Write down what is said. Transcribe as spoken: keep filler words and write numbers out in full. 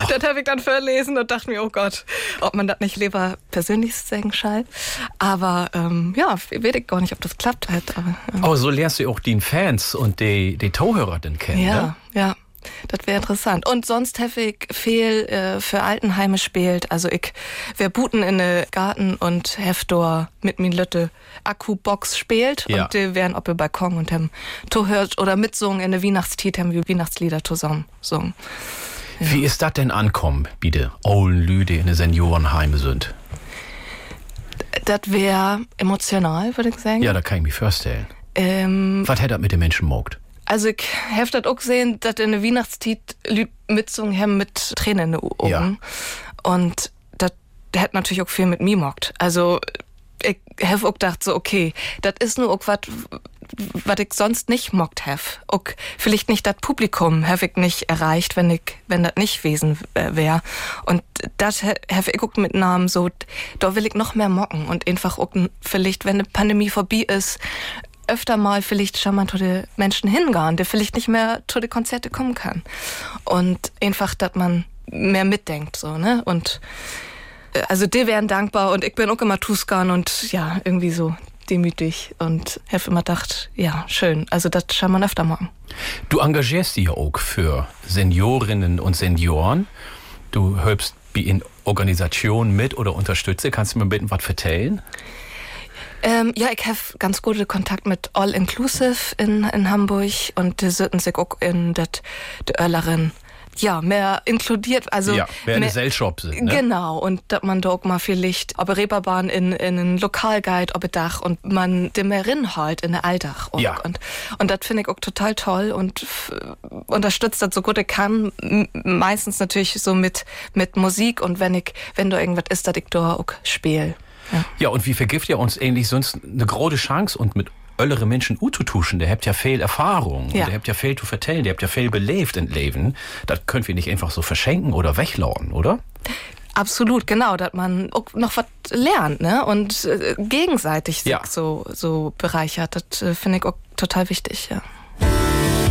Das habe ich dann verlesen und dachte mir, oh Gott, ob man das nicht lieber persönlich sagen soll. Aber ähm, ja, weiß ich gar nicht, ob das klappt halt. Aber, ähm. aber so lernst du auch die Fans und die, die Zuhörer dann kennen, ja, ne? Ja, das wäre interessant. Und sonst habe ich viel äh, für Altenheime spielt. Also ich wär Buten in den Garten und Heftor mit min Lütte Akkubox spielt. Ja. Und die wären auf dem Balkon und haben to hört oder mitsungen in der Weihnachtstiet, haben wir Weihnachtslieder zusammen singen. Ja. Wie ist das denn ankommen, bitte, ollen Lüde in den Seniorenheime sind? Das wäre emotional, würde ich sagen. Ja, da kann ich mir vorstellen. Ähm, Was hätte das mit den Menschen mogt? Also ich habe das auch gesehen, dass in der Weihnachtstiet Lüd mitsungen haben mit Tränen in den Augen. Ja. Und das hat natürlich auch viel mit mir mockt. Also ich habe auch gedacht so, okay, das ist nur auch was, was ich sonst nicht mockt habe. Auch vielleicht nicht das Publikum habe ich nicht erreicht, wenn ich, wenn das nicht gewesen wäre. Und das habe ich auch mit Namen so, da will ich noch mehr mocken und einfach auch vielleicht, wenn die Pandemie vorbei ist, öfter mal vielleicht schon mal zu den Menschen hingehen, der vielleicht nicht mehr zu den Konzerte kommen kann. Und einfach, dass man mehr mitdenkt, so, ne? Und, äh, also, die wären dankbar und ich bin auch immer Tuskan und, ja, irgendwie so demütig und habe immer gedacht, ja, schön. Also, das kann man öfter machen. Du engagierst dich ja auch für Seniorinnen und Senioren. Du hilfst in Organisationen mit oder unterstütze. Kannst du mir bitte was erzählen? Ähm, ja, ich habe ganz guten Kontakt mit All Inclusive in, in Hamburg und die sitzen sich auch in der Örlerin. Ja, mehr inkludiert, also ja, mehr in der Gesellschaft sind, ne? Genau, und dass man da auch mal vielleicht ob Reeperbahn in, in einen Lokalguide, ob Dach und man dem mehr rinhalt in der Alltag. Auch. Ja. Und, und das finde ich auch total toll und f- unterstützt das so gut ich kann. M- meistens natürlich so mit, mit Musik und wenn ich, wenn da irgendwas ist, dass ich da auch spiele. Ja. ja, und wie vergift ihr uns ähnlich sonst eine große Chance und mit öllere Menschen uzutuschen, der habt ja viel Erfahrung, ja. und der habt ja viel zu vertellen, der habt ja viel belebt im Leben. Das könnt wir nicht einfach so verschenken oder weglauen, oder? Absolut, genau, dass man auch noch was lernt, ne? Und äh, gegenseitig sich ja. so, so bereichert. Das äh, finde ich auch total wichtig, ja.